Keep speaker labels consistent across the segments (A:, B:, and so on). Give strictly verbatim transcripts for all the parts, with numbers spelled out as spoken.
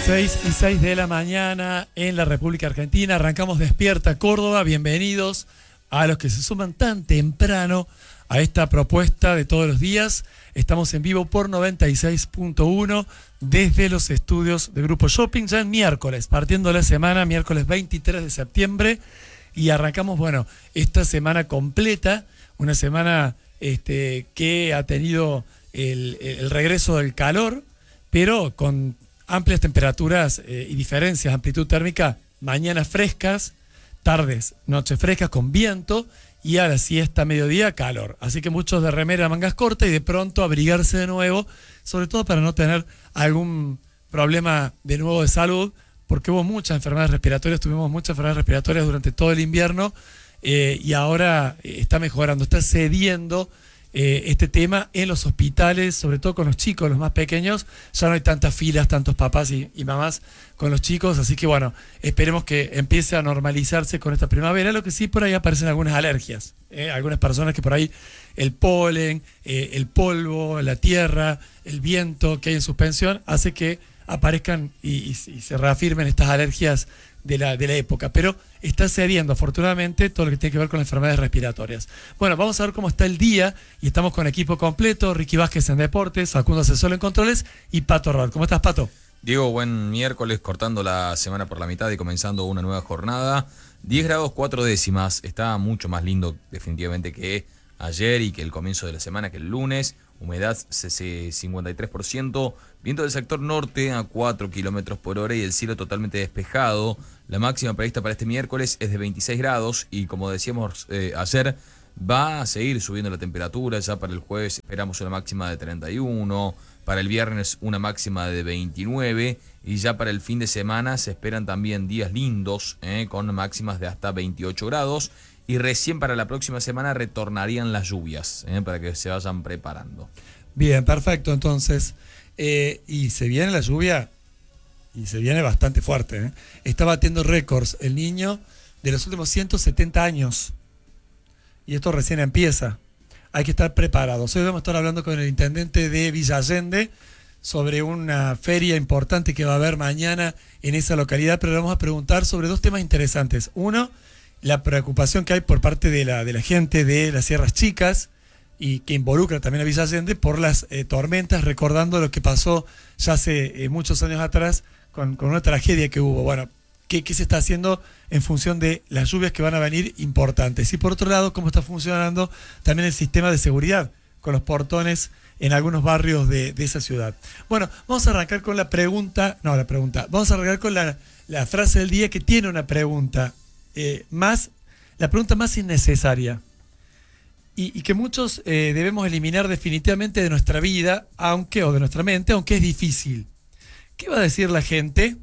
A: seis y seis de la mañana en la República Argentina. Arrancamos Despierta Córdoba. Bienvenidos a los que se suman tan temprano a esta propuesta de todos los días. Estamos en vivo por noventa y seis punto uno desde los estudios de Grupo Shopping, ya en miércoles, partiendo la semana, miércoles veintitrés de septiembre. Y arrancamos, bueno, esta semana completa, una semana este, que ha tenido el, el regreso del calor, pero con amplias temperaturas eh, y diferencias, amplitud térmica, mañanas frescas, tardes, noches frescas con viento y a la siesta, mediodía, calor. Así que muchos de remera, mangas cortas y de pronto abrigarse de nuevo, sobre todo para no tener algún problema de nuevo de salud, porque hubo muchas enfermedades respiratorias, tuvimos muchas enfermedades respiratorias durante todo el invierno eh, y ahora eh, está mejorando, está cediendo Eh, este tema en los hospitales, sobre todo con los chicos, los más pequeños. Ya no hay tantas filas, tantos papás y, y mamás con los chicos, así que bueno, esperemos que empiece a normalizarse con esta primavera. Lo que sí, por ahí aparecen algunas alergias, ¿eh? Algunas personas que por ahí el polen, eh, el polvo, la tierra, el viento que hay en suspensión hace que aparezcan y, y, y se reafirmen estas alergias de la, de la época, pero está cediendo afortunadamente todo lo que tiene que ver con las enfermedades respiratorias. Bueno, vamos a ver cómo está el día y estamos con equipo completo: Ricky Vázquez en Deportes, Facundo Asesor en Controles y Pato Rod. ¿Cómo estás, Pato?
B: Diego, buen miércoles, cortando la semana por la mitad y comenzando una nueva jornada. diez grados cuatro décimas, está mucho más lindo definitivamente que ayer y que el comienzo de la semana, que el lunes. Humedad cincuenta y tres por ciento, viento del sector norte a cuatro kilómetros por hora y el cielo totalmente despejado. La máxima prevista para este miércoles es de veintiséis grados y, como decíamos eh, ayer, va a seguir subiendo la temperatura. Ya para el jueves esperamos una máxima de treinta y uno, para el viernes una máxima de veintinueve y ya para el fin de semana se esperan también días lindos eh, con máximas de hasta veintiocho grados. Y recién para la próxima semana retornarían las lluvias, ¿eh? Para que se vayan preparando.
A: Bien, perfecto. Entonces, eh, y se viene la lluvia, y se viene bastante fuerte, ¿eh? Está batiendo récords el niño de los últimos ciento setenta años. Y esto recién empieza. Hay que estar preparados. Hoy vamos a estar hablando con el intendente de Villa Allende sobre una feria importante que va a haber mañana en esa localidad, pero le vamos a preguntar sobre dos temas interesantes. Uno, la preocupación que hay por parte de la, de la gente de las Sierras Chicas y que involucra también a Villa Allende por las eh, tormentas, recordando lo que pasó ya hace eh, muchos años atrás con, con una tragedia que hubo. Bueno, ¿qué, qué se está haciendo en función de las lluvias que van a venir importantes? Y por otro lado, ¿cómo está funcionando también el sistema de seguridad con los portones en algunos barrios de, de esa ciudad? Bueno, vamos a arrancar con la pregunta, no la pregunta, vamos a arrancar con la, la frase del día que tiene una pregunta. Eh, más la pregunta más innecesaria y, y que muchos eh, debemos eliminar definitivamente de nuestra vida, aunque o de nuestra mente, aunque es difícil. ¿Qué va a decir la gente?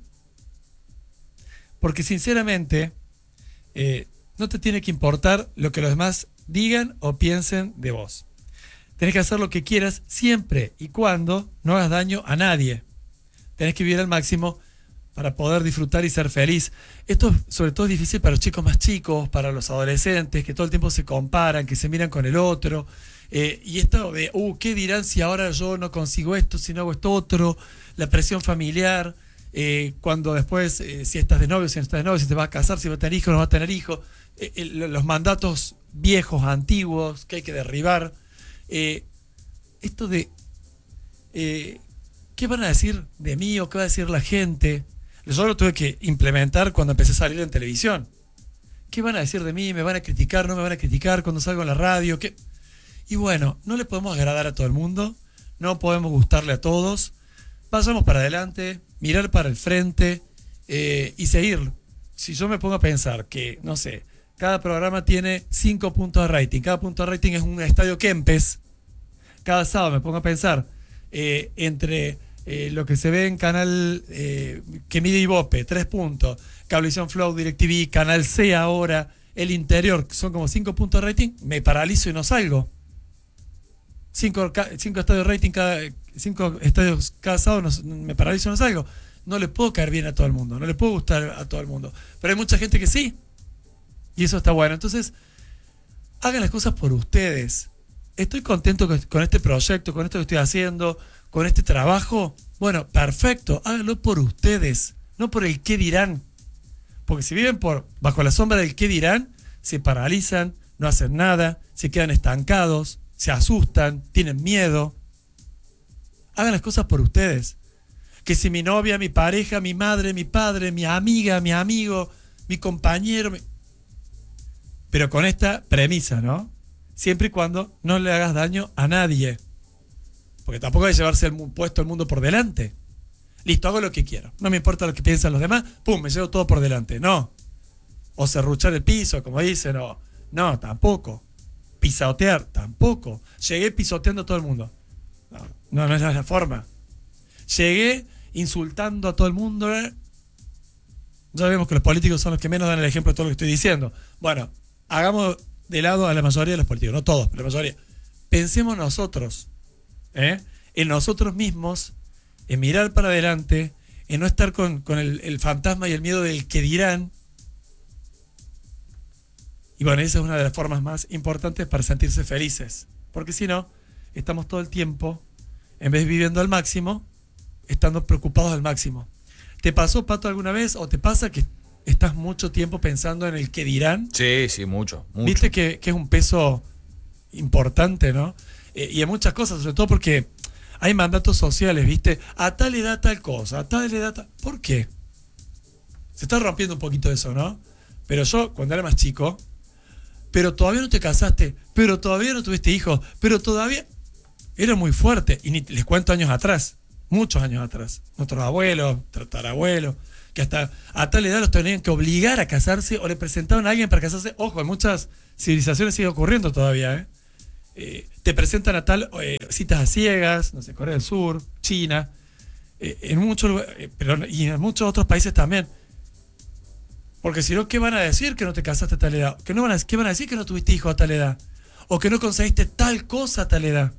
A: Porque sinceramente eh, no te tiene que importar lo que los demás digan o piensen de vos. Tenés que hacer lo que quieras siempre y cuando no hagas daño a nadie. Tenés que vivir al máximo para poder disfrutar y ser feliz. Esto sobre todo es difícil para los chicos más chicos, para los adolescentes, que todo el tiempo se comparan, que se miran con el otro. Eh, y esto de, uh, ¿qué dirán si ahora yo no consigo esto, si no hago esto otro? La presión familiar, eh, cuando después, eh, si estás de novio, si no estás de novio, si te vas a casar, si vas a tener hijos, no vas a tener hijos. Eh, eh, los mandatos viejos, antiguos, que hay que derribar. Eh, esto de, eh, ¿qué van a decir de mí o qué va a decir la gente? Yo lo tuve que implementar cuando empecé a salir en televisión. ¿Qué van a decir de mí? ¿Me van a criticar? ¿No me van a criticar cuando salgo en la radio? ¿Qué? Y bueno, no le podemos agradar a todo el mundo, no podemos gustarle a todos. Vayamos para adelante, mirar para el frente eh, y seguirlo. Si yo me pongo a pensar que, no sé, cada programa tiene cinco puntos de rating, cada punto de rating es un estadio Kempes, cada sábado me pongo a pensar eh, entre... Eh, lo que se ve en canal eh, que mide Ibope, tres puntos, Cablevisión Flow, DirecTV, Canal C ahora, El Interior, son como cinco puntos de rating, me paralizo y no salgo. Cinco, cinco estadios de rating, cada, cinco estadios cada sábado, no, me paralizo y no salgo. No le puedo caer bien a todo el mundo, no le puedo gustar a todo el mundo, pero hay mucha gente que sí, y eso está bueno. Entonces, hagan las cosas por ustedes. Estoy contento con este proyecto, con esto que estoy haciendo, con este trabajo, bueno, perfecto, háganlo por ustedes, no por el qué dirán. Porque si viven por bajo la sombra del qué dirán, se paralizan, no hacen nada, se quedan estancados, se asustan, tienen miedo. Hagan las cosas por ustedes. Que si mi novia, mi pareja, mi madre, mi padre, mi amiga, mi amigo, mi compañero... Mi... Pero con esta premisa, ¿no? Siempre y cuando no le hagas daño a nadie. Porque tampoco hay que llevarse el puesto el mundo por delante. Listo, hago lo que quiero. No me importa lo que piensan los demás. Pum, me llevo todo por delante. No. O serruchar el piso, como dicen. O... No, tampoco. Pisotear, tampoco. Llegué pisoteando a todo el mundo. No, no, no es la forma. Llegué insultando a todo el mundo. Ya vemos que los políticos son los que menos dan el ejemplo de todo lo que estoy diciendo. Bueno, hagamos de lado a la mayoría de los políticos, no todos, pero la mayoría. Pensemos nosotros, ¿eh? en nosotros mismos, en mirar para adelante, en no estar con, con el, el fantasma y el miedo del que dirán. Y bueno, esa es una de las formas más importantes para sentirse felices. Porque si no, estamos todo el tiempo, en vez de viviendo al máximo, estando preocupados al máximo. ¿Te pasó, Pato, alguna vez o te pasa que estás mucho tiempo pensando en el que dirán?
B: Sí, sí, mucho. mucho.
A: Viste que, que es un peso importante, ¿no? Eh, y en muchas cosas, sobre todo porque hay mandatos sociales, ¿viste? A tal edad tal cosa, a tal edad tal... ¿Por qué? Se está rompiendo un poquito eso, ¿no? Pero yo, cuando era más chico, pero todavía no te casaste, pero todavía no tuviste hijos, pero todavía... Era muy fuerte. Y ni les cuento años atrás, muchos años atrás. Nuestros abuelos, tatarabuelos, que hasta a tal edad los tenían que obligar a casarse o le presentaban a alguien para casarse. Ojo, en muchas civilizaciones sigue ocurriendo todavía, ¿eh? Eh, te presentan a tal eh, citas a ciegas, no sé, Corea del Sur, China, eh, en muchos eh, pero y en muchos otros países también. Porque si no, ¿qué van a decir que no te casaste a tal edad? ¿Qué, no van a, ¿Qué van a decir que no tuviste hijos a tal edad? ¿O que no conseguiste tal cosa a tal edad?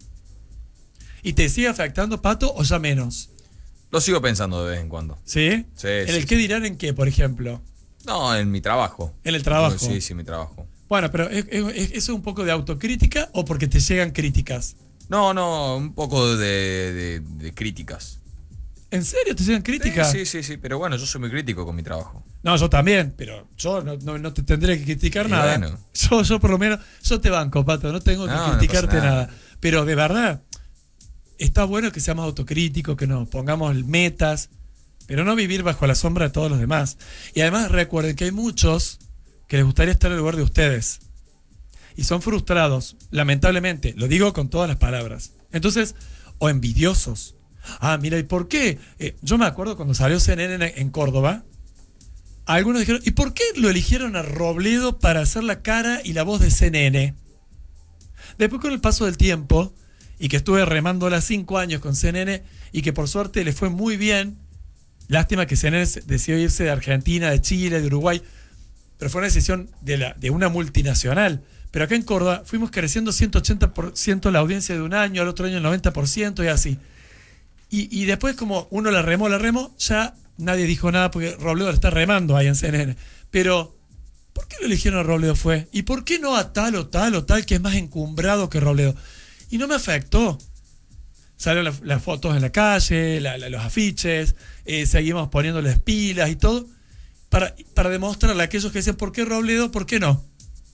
A: ¿Y te sigue afectando, Pato, o ya menos?
B: Lo sigo pensando de vez en cuando.
A: ¿Sí?
B: Sí.
A: ¿En
B: sí,
A: el qué dirán en qué, por ejemplo?
B: No, en mi trabajo.
A: En el trabajo.
B: Sí, sí, mi trabajo.
A: Bueno, pero ¿es, es, ¿eso es un poco de autocrítica o porque te llegan críticas?
B: No, no, un poco de, de, de críticas.
A: ¿En serio te llegan críticas?
B: Sí, sí, sí, sí, pero bueno, yo soy muy crítico con mi trabajo.
A: No, yo también, pero yo no, no, no te tendré que criticar
B: Y
A: nada.
B: bueno.
A: Yo, yo por lo menos, yo te banco, Pato, no tengo que
B: No, no
A: criticarte
B: pasa
A: nada.
B: nada.
A: Pero de verdad, está bueno que seamos autocríticos, que nos pongamos metas, pero no vivir bajo la sombra de todos los demás. Y además recuerden que hay muchos que les gustaría estar en el lugar de ustedes. Y son frustrados, lamentablemente, lo digo con todas las palabras. Entonces, o envidiosos. Ah, mira, ¿y por qué? Eh, yo me acuerdo cuando salió C N N en, en Córdoba, algunos dijeron, ¿y por qué lo eligieron a Robledo para hacer la cara y la voz de C N N? Después, con el paso del tiempo, y que estuve remándola cinco años con C N N, y que por suerte le fue muy bien, lástima que C N N decidió irse de Argentina, de Chile, de Uruguay, pero fue una decisión de, la, de una multinacional. Pero acá en Córdoba fuimos creciendo ciento ochenta por ciento la audiencia de un año, al otro año el noventa por ciento y así. Y, y después, como uno la remó, la remó, ya nadie dijo nada porque Robledo la está remando ahí en C N N. Pero, ¿por qué lo eligieron a Robledo fue? ¿Y por qué no a tal o tal o tal que es más encumbrado que Robledo? Y no me afectó. Salieron las, las fotos en la calle, la, la, los afiches, eh, seguimos poniéndoles pilas y todo, para, para demostrarle a aquellos que dicen, ¿por qué Robledo? ¿Por qué no?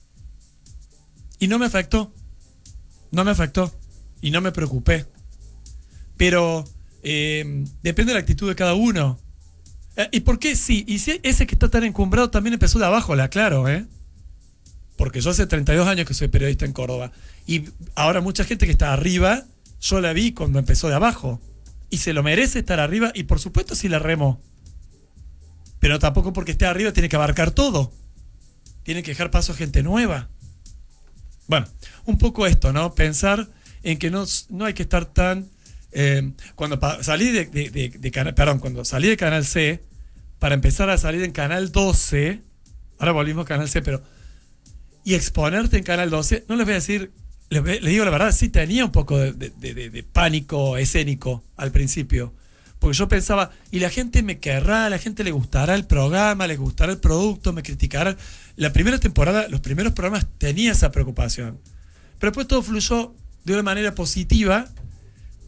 A: Y no me afectó. No me afectó. Y no me preocupé. Pero eh, depende de la actitud de cada uno. Eh, ¿Y por qué sí? Y si ese que está tan encumbrado también empezó de abajo, la aclaro, ¿eh? Porque yo hace treinta y dos años que soy periodista en Córdoba. Y ahora mucha gente que está arriba, yo la vi cuando empezó de abajo. Y se lo merece estar arriba, y por supuesto si la remo. Pero tampoco porque esté arriba tiene que abarcar todo. Tiene que dejar paso a gente nueva. Bueno, un poco esto, ¿no? Pensar en que no, no hay que estar tan... Eh, cuando pa- salí de, de, de, de canal, perdón, cuando salí de Canal C, para empezar a salir en Canal doce, ahora volvimos a Canal C, pero... Y exponerte en Canal doce, no les voy a decir, les, les digo la verdad, sí tenía un poco de, de, de, de pánico escénico al principio. Porque yo pensaba, y la gente me querrá, a la gente le gustará el programa, le gustará el producto, me criticará. La primera temporada, los primeros programas tenía esa preocupación. Pero después todo fluyó de una manera positiva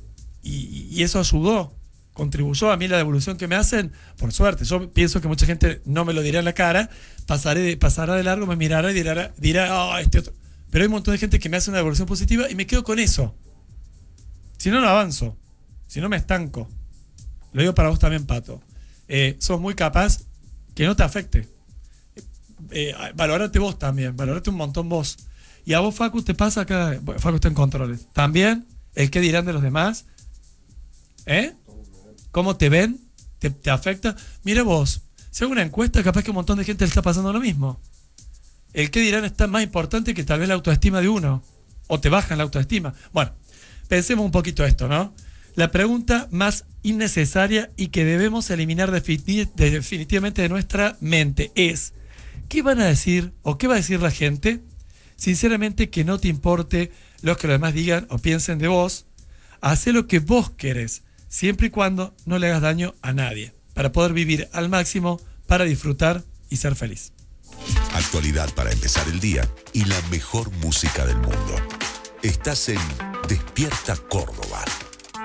A: y, y eso ayudó, contribuyó a mí la devolución que me hacen, por suerte. Yo pienso que mucha gente no me lo dirá en la cara, pasaré de, pasará de largo, me mirará y dirá, dirá oh, este otro. Pero hay un montón de gente que me hace una devolución positiva y me quedo con eso. Si no, no avanzo. Si no, me estanco. Lo digo para vos también, Pato. Eh, sos muy capaz que no te afecte. Eh, valorate vos también, valorate un montón vos. Y a vos, Facu, te pasa acá. Bueno, Facu está en controles. También, el qué dirán de los demás. ¿Eh? ¿Cómo te ven? ¿Te, te afecta? Mira vos, si hago una encuesta, capaz que un montón de gente le está pasando lo mismo. El qué dirán está más importante que tal vez la autoestima de uno. O te bajan la autoestima. Bueno, pensemos un poquito esto, ¿no? La pregunta más innecesaria y que debemos eliminar defini- definitivamente de nuestra mente es: ¿qué van a decir o qué va a decir la gente? Sinceramente, que no te importe lo que los demás digan o piensen de vos. Hacé lo que vos querés, siempre y cuando no le hagas daño a nadie, para poder vivir al máximo, para disfrutar y ser feliz.
C: Actualidad para empezar el día y la mejor música del mundo. Estás en Despierta Córdoba.